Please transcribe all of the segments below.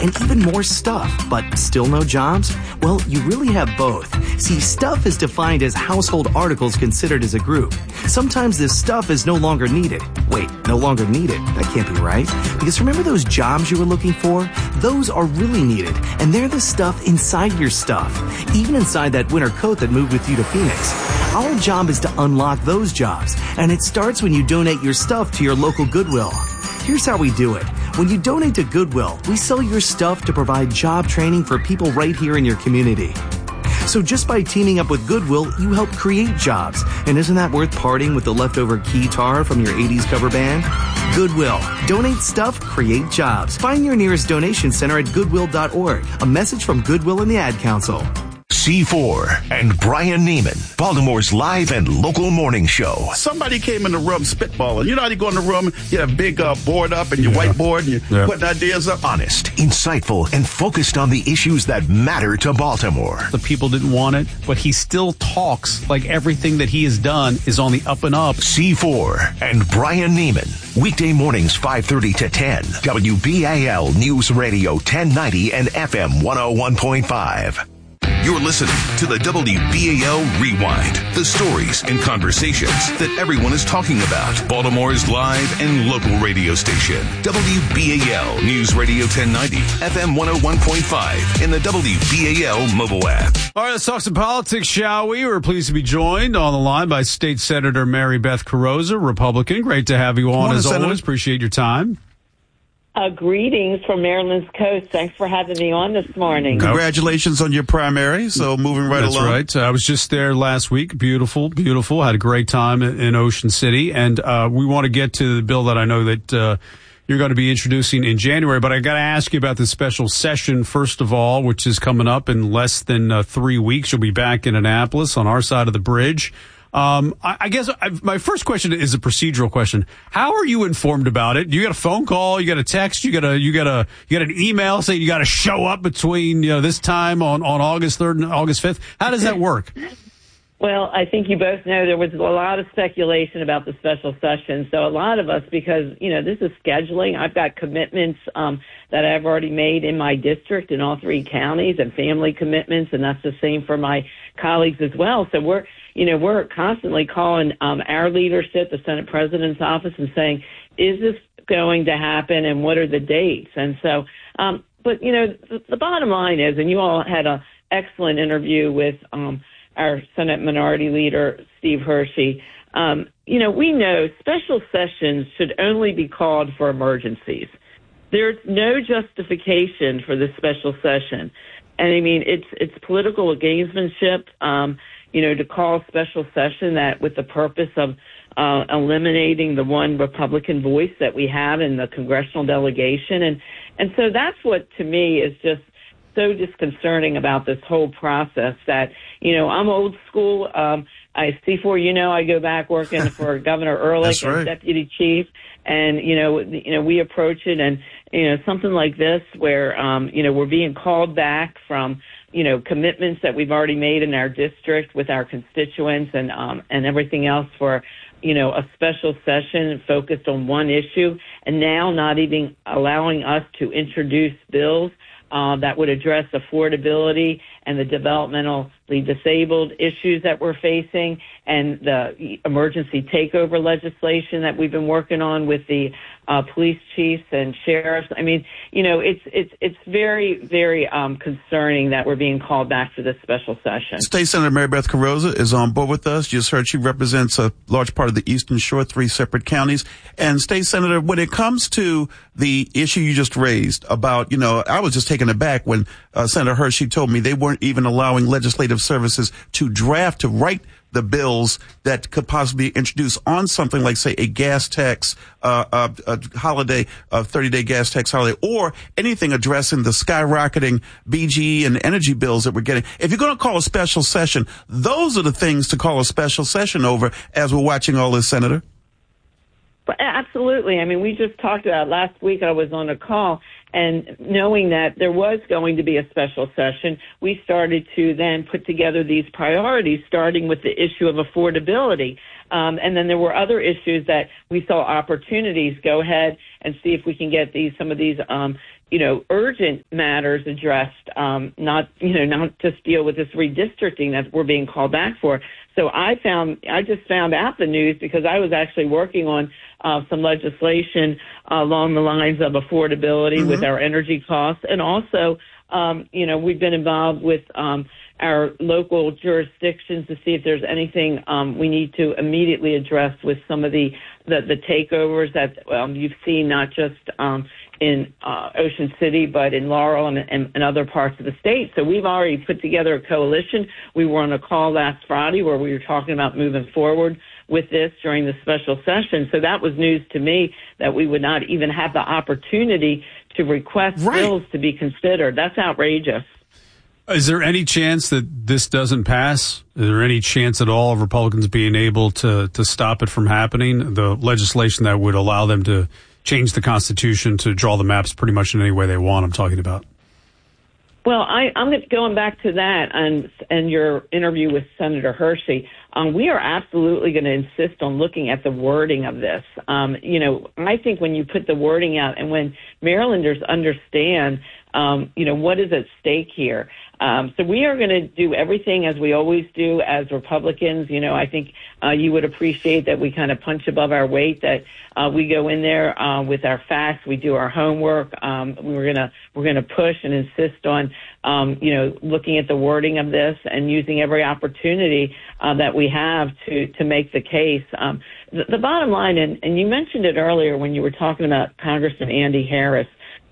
and even more stuff, but still no jobs? Well, you really have both. See, stuff is defined as household articles considered as a group. Sometimes this stuff is no longer needed. Wait, no longer needed? That can't be right. Because remember those jobs you were looking for? Those are really needed, and they're the stuff inside your stuff. Even inside that winter coat that moved with you to Phoenix. Our job is to unlock those jobs, and it starts when you donate your stuff to your local Goodwill. Here's how we do it. When you donate to Goodwill, we sell your stuff to provide job training for people right here in your community. So just by teaming up with Goodwill, you help create jobs. And isn't that worth parting with the leftover keytar from your 80s cover band? Goodwill. Donate stuff, create jobs. Find your nearest donation center at goodwill.org. A message from Goodwill and the Ad Council. C4 and Brian Neiman, Baltimore's live and local morning show. Somebody came in the room spitballing. You know how you go in the room, you have a big board up and your whiteboard and you're putting ideas up? Honest, insightful, and focused on the issues that matter to Baltimore. The people didn't want it, but he still talks like everything that he has done is on the up and up. C4 and Brian Neiman, weekday mornings 5:30 to 10, WBAL News Radio 1090 and FM 101.5. You're listening to the WBAL Rewind, the stories and conversations that everyone is talking about. Baltimore's live and local radio station, WBAL News Radio 1090, FM 101.5, and the WBAL mobile app. All right, let's talk some politics, shall we? We're pleased to be joined on the line by State Senator Mary Beth Carrozza, Republican. Great to have you on, as always. Appreciate your time. Greetings from Maryland's coast. Thanks for having me on this morning. Congratulations on your primary. So moving right along. That's right. I was just there last week. Beautiful, beautiful. Had a great time in Ocean City. And we want to get to the bill that I know that you're going to be introducing in January. But I got to ask you about the special session, first of all, which is coming up in less than 3 weeks. You'll be back in Annapolis on our side of the bridge. I guess my first question is a procedural question. How are you informed about it? You got a phone call, you got a text, you got an email saying you got to show up between, this time on August 3rd and August 5th. How does that work? Well, I think you both know there was a lot of speculation about the special session. So a lot of us, because, this is scheduling, I've got commitments that I've already made in my district in all 3 counties and family commitments, and that's the same for my colleagues as well. So we're constantly calling our leadership, the Senate President's office, and saying, is this going to happen and what are the dates? And so, but, the bottom line is, and you all had an excellent interview with our Senate Minority Leader, Steve Hershey, we know special sessions should only be called for emergencies. There's no justification for this special session. And I mean, it's political gamesmanship, to call a special session that with the purpose of eliminating the one Republican voice that we have in the congressional delegation. And so that's what, to me, is just so disconcerting about this whole process that, I'm old school. I C4, I go back working for Governor Ehrlich as deputy chief. And, we approach it and, something like this where, we're being called back from, commitments that we've already made in our district with our constituents and everything else for, a special session focused on one issue, and now not even allowing us to introduce bills that would address affordability and the developmentally disabled issues that we're facing and the emergency takeover legislation that we've been working on with the police chiefs and sheriffs. I mean, it's very, very concerning that we're being called back for this special session. State Senator Mary Beth Carrozza is on board with us. You just heard she represents a large part of the Eastern Shore, 3 separate counties. And State Senator, when it comes to the issue you just raised about, I was just taken aback when Senator Hershey told me they weren't even allowing legislative services to write the bills that could possibly be introduced on something like, say, a gas tax, a holiday, a 30-day gas tax holiday, or anything addressing the skyrocketing BGE and energy bills that we're getting. If you're going to call a special session, those are the things to call a special session over as we're watching all this, Senator. But absolutely. I mean, we just talked about last week. I was on a call, and knowing that there was going to be a special session, we started to then put together these priorities, starting with the issue of affordability. And then there were other issues that we saw opportunities. Go ahead and see if we can get some of these urgent matters addressed, not just deal with this redistricting that we're being called back for. So I just found out the news because I was actually working on some legislation along the lines of affordability with our energy costs. And also, we've been involved with our local jurisdictions to see if there's anything we need to immediately address with some of the takeovers that you've seen, not just in Ocean City, but in Laurel and other parts of the state. So we've already put together a coalition. We were on a call last Friday where we were talking about moving forward with this during the special session. So that was news to me that we would not even have the opportunity to request bills to be considered. That's outrageous. Is there any chance that this doesn't pass? Is there any chance at all of Republicans being able to stop it from happening? The legislation that would allow them to change the Constitution to draw the maps pretty much in any way they want, I'm talking about. Well, I'm going back to that and your interview with Senator Hershey. We are absolutely going to insist on looking at the wording of this. I think when you put the wording out and when Marylanders understand, what is at stake here. So we are going to do everything as we always do as Republicans. I think you would appreciate that we kind of punch above our weight, that we go in there with our facts, we do our homework. We're going to push and insist on, looking at the wording of this and using every opportunity that we have to make the case. The bottom line, and you mentioned it earlier when you were talking about Congressman Andy Harris,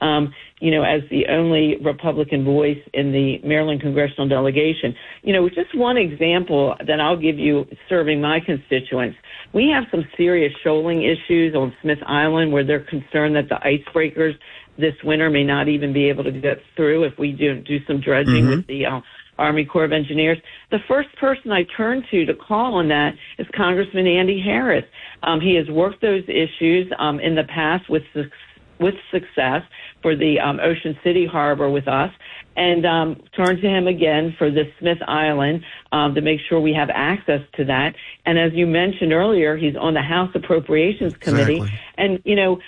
as the only Republican voice in the Maryland congressional delegation. Just one example that I'll give you serving my constituents. We have some serious shoaling issues on Smith Island where they're concerned that the icebreakers this winter may not even be able to get through if we do some dredging with the Army Corps of Engineers. The first person I turn to call on that is Congressman Andy Harris. He has worked those issues in the past with success for the Ocean City Harbor with us, and turn to him again for the Smith Island to make sure we have access to that. And as you mentioned earlier, he's on the House Appropriations Committee, and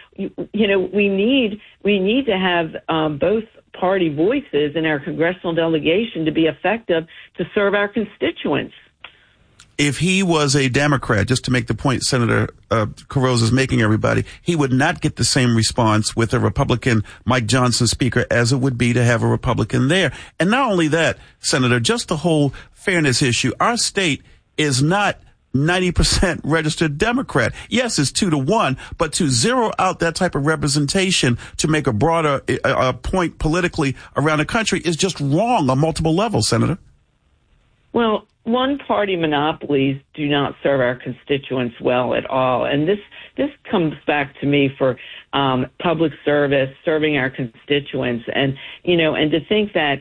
we need to have both party voices in our congressional delegation to be effective to serve our constituents. If he was a Democrat, just to make the point Senator Carrozza is making, everybody, he would not get the same response with a Republican Mike Johnson speaker as it would be to have a Republican there. And not only that, Senator, just the whole fairness issue. Our state is not 90% registered Democrat. Yes, it's 2-1, but to zero out that type of representation to make a broader point politically around the country is just wrong on multiple levels, Senator. Well, one-party monopolies do not serve our constituents well at all. And this comes back to me for public service, serving our constituents. And, and to think that,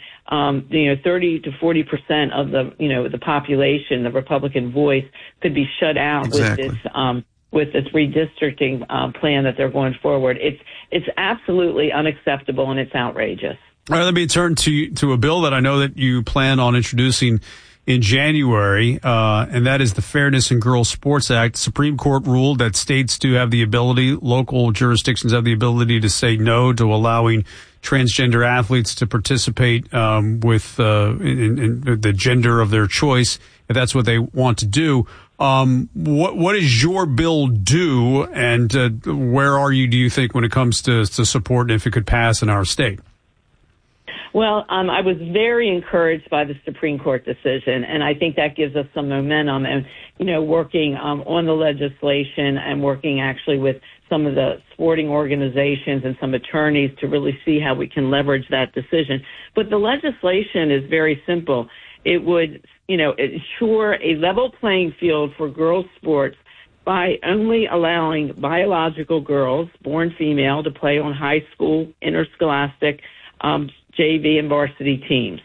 30 to 40% of the population, the Republican voice, could be shut out with this redistricting plan that they're going forward. It's absolutely unacceptable and it's outrageous. All right, let me turn to a bill that I know that you plan on introducing in January, and that is the Fairness in Girls Sports Act. The Supreme Court ruled that states do have the ability, local jurisdictions have the ability to say no to allowing transgender athletes to participate with in the gender of their choice, if that's what they want to do. What does your bill do, and where are you, do you think, when it comes to support, and if it could pass in our state? Well, I was very encouraged by the Supreme Court decision, and I think that gives us some momentum. And, working on the legislation and working actually with some of the sporting organizations and some attorneys to really see how we can leverage that decision. But the legislation is very simple. It would, ensure a level playing field for girls' sports by only allowing biological girls, born female, to play on high school, interscholastic, JV and varsity teams.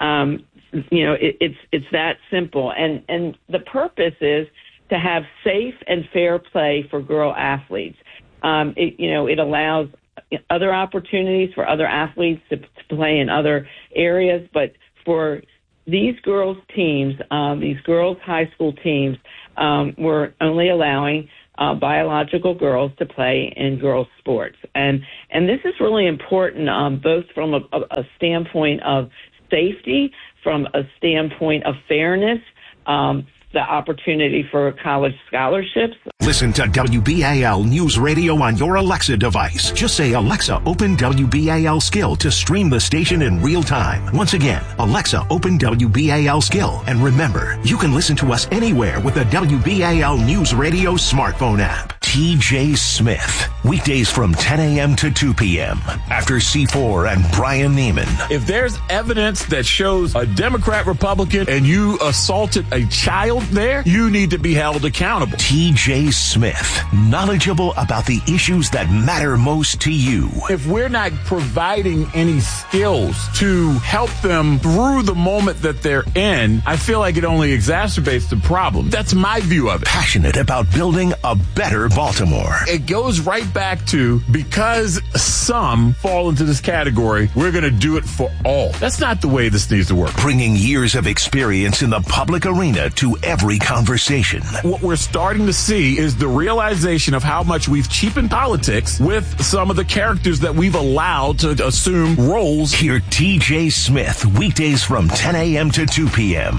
It's that simple. And the purpose is to have safe and fair play for girl athletes. It allows other opportunities for other athletes to play in other areas, but for these girls teams, these girls high school teams, we're only allowing biological girls to play in girls' sports. And this is really important, both from a standpoint of safety, from a standpoint of fairness, the opportunity for college scholarships. Listen to WBAL News Radio on your Alexa device. Just say, Alexa, open WBAL Skill to stream the station in real time. Once again, Alexa, open WBAL Skill. And remember, you can listen to us anywhere with the WBAL News Radio smartphone app. TJ Smith, weekdays from 10 a.m. to 2 p.m. after C4 and Brian Neiman. If there's evidence that shows a Democrat, Republican, and you assaulted a child there, you need to be held accountable. TJ Smith, knowledgeable about the issues that matter most to you. If we're not providing any skills to help them through the moment that they're in, I feel like it only exacerbates the problem. That's my view of it. Passionate about building a better Baltimore. It goes right back to, because some fall into this category, we're going to do it for all. That's not the way this needs to work. Bringing years of experience in the public arena to every conversation. What we're starting to see is the realization of how much we've cheapened politics with some of the characters that we've allowed to assume roles. Hear TJ Smith weekdays from 10 a.m. to 2 p.m.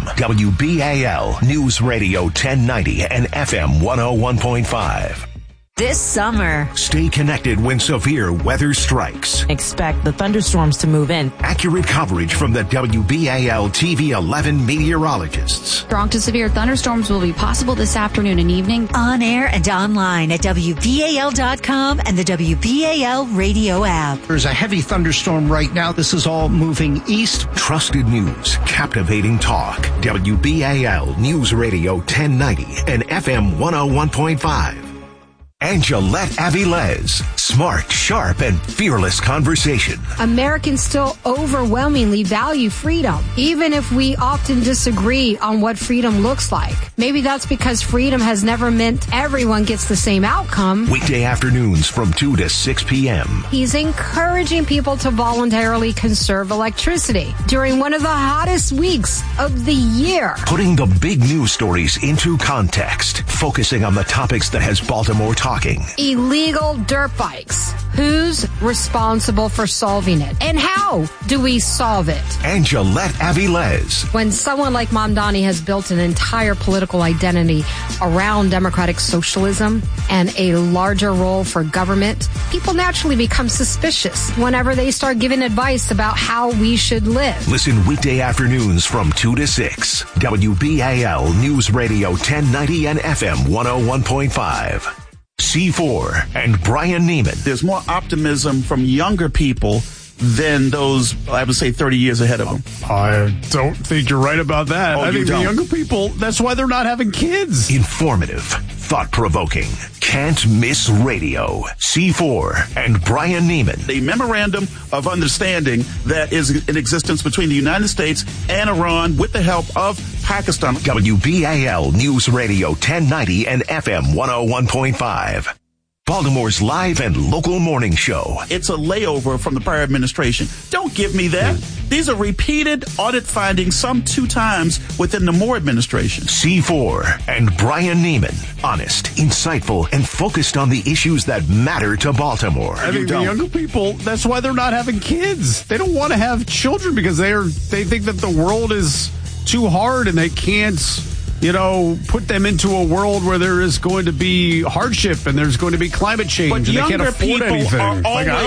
WBAL News Radio 1090 and FM 101.5. This summer, stay connected when severe weather strikes. Expect the thunderstorms to move in. Accurate coverage from the WBAL TV 11 meteorologists. Strong to severe thunderstorms will be possible this afternoon and evening. On air and online at WBAL.com and the WBAL radio app. There's a heavy thunderstorm right now. This is all moving east. Trusted news, captivating talk. WBAL News Radio 1090 and FM 101.5. Angelette Avilés. Smart, sharp, and fearless conversation. Americans still overwhelmingly value freedom, even if we often disagree on what freedom looks like. Maybe that's because freedom has never meant everyone gets the same outcome. Weekday afternoons from 2 to 6 p.m. He's encouraging people to voluntarily conserve electricity during one of the hottest weeks of the year. Putting the big news stories into context, focusing on the topics that has Baltimore talking. Illegal dirt bikes. Who's responsible for solving it? And how do we solve it? Angelette Avilés. When someone like Mamdani has built an entire political identity around democratic socialism and a larger role for government, people naturally become suspicious whenever they start giving advice about how we should live. Listen weekday afternoons from 2 to 6. WBAL News Radio 1090 and FM 101.5. C4 and Brian Neiman. There's more optimism from younger people than those, I would say, 30 years ahead of them. I don't think you're right about that. I think the don't? younger people, that's why they're not having kids. Informative, thought-provoking, can't miss radio. C4 and Brian Neiman. The memorandum of understanding that is in existence between the United States and Iran with the help of Pakistan. WBAL News Radio 1090 and FM 101.5. Baltimore's live and local morning show. It's a layover from the prior administration. Don't give me that. These are repeated audit findings, some 2 times within the Moore administration. C4 and Brian Neiman. Honest, insightful, and focused on the issues that matter to Baltimore. I think the younger people, that's why they're not having kids. They don't want to have children because they think that the world is too hard and they can't, put them into a world where there is going to be hardship and there's going to be climate change and they can't afford anything.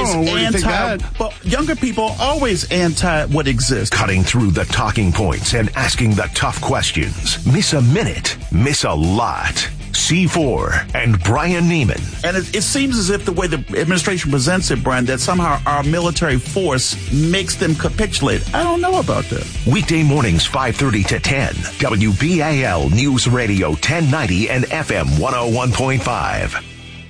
But younger people are always anti what exists. Cutting through the talking points and asking the tough questions. Miss a minute, miss a lot. C4 and Brian Neiman. And it seems as if the way the administration presents it, Brian, that somehow our military force makes them capitulate. I don't know about that. Weekday mornings 5:30 to 10. WBAL News Radio 1090 and FM 101.5.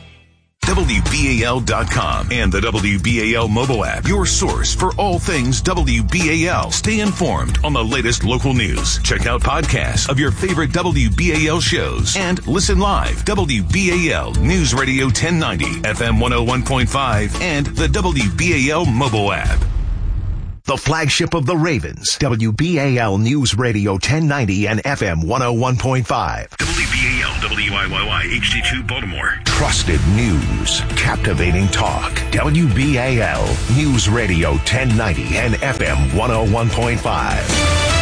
WBAL.com and the WBAL mobile app. Your source for all things WBAL. Stay informed on the latest local news. Check out podcasts of your favorite WBAL shows and listen live. WBAL News Radio 1090, FM 101.5, and the WBAL mobile app. the flagship of the Ravens. WBAL News Radio 1090 and FM 101.5. WBAL, WIYY, HD2 Baltimore. Trusted news. Captivating talk. WBAL News Radio 1090 and FM 101.5.